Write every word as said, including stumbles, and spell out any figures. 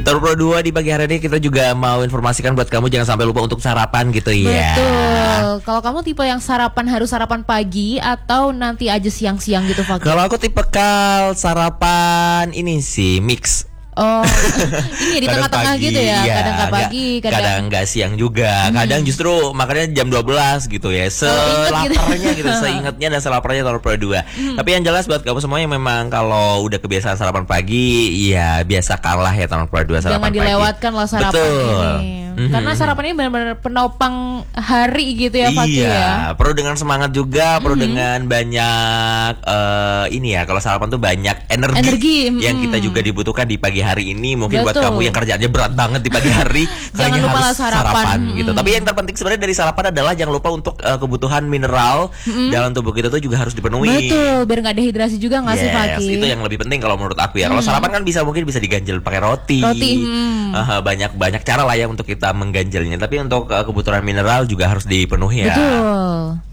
Telur Pro dua di pagi hari ini kita juga mau informasikan buat kamu jangan sampai lupa untuk sarapan gitu ya. Betul. Kalau kamu tipe yang sarapan harus sarapan pagi atau nanti aja siang-siang gitu, Fakir? Kalau aku tipe kal sarapan ini sih mix. Oh, ini di tengah-tengah gitu ya. Iya, kadang nggak pagi, kadang kadang nggak siang juga. Hmm. Kadang justru makannya jam dua belas gitu ya. Selaparnya gitu, seingatnya dan selaparnya Telur Pro dua. Hmm. Tapi yang jelas buat kamu semua yang memang kalau udah kebiasaan sarapan pagi, ya biasa kalah ya Telur Pro dua sarapan Jangan pagi. Jangan dilewatkan lah sarapan Betul. ini. Mm-hmm. Karena sarapan ini benar-benar penopang hari gitu ya, Fakir iya, ya. Perlu dengan semangat juga, perlu mm-hmm. dengan banyak uh, ini ya. Kalau sarapan tuh banyak energi, energi yang mm-hmm. kita juga dibutuhkan di pagi hari ini. Mungkin Betul. buat kamu yang kerjaannya berat banget di pagi hari, jangan lupa harus sarapan, sarapan gitu. Tapi yang terpenting sebenarnya dari sarapan adalah jangan lupa untuk uh, kebutuhan mineral mm-hmm. dalam tubuh kita tuh juga harus dipenuhi. Betul, biar nggak dehidrasi juga nggak yes, sih, Fakir? Itu yang lebih penting kalau menurut aku ya. Kalau mm. sarapan kan bisa mungkin bisa diganjel pakai roti. Roti. Mm. Uh, banyak banyak cara lah ya untuk kita mengganjelnya. Tapi untuk uh, kebutuhan mineral juga harus dipenuhi ya. Betul.